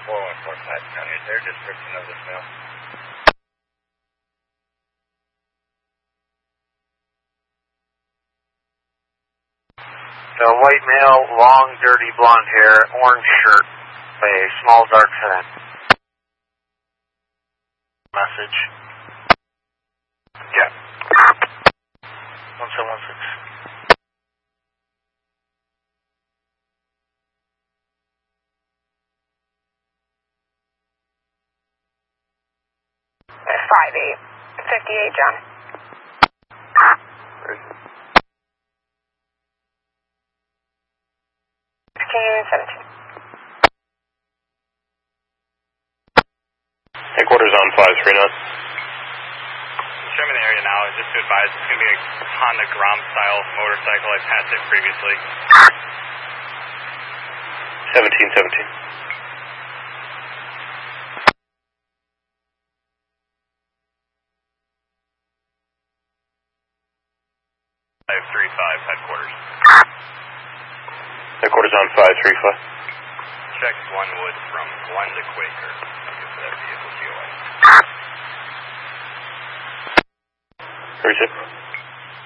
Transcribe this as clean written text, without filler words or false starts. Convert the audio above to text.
4145 County, is there a description of this male? So white male, long, dirty blonde hair, orange shirt, a small dark hat. Message. Yeah. 1716. Five 58, John. Where is it? 1617. Headquarters on 539. Show me the area now. Just to advise, it's going to be a Honda Grom style motorcycle. I passed it previously. 1717. Headquarters. Headquarters on 535. Check Glenwood from Glen to Quaker. Looking for that vehicle, GOA. Where is it?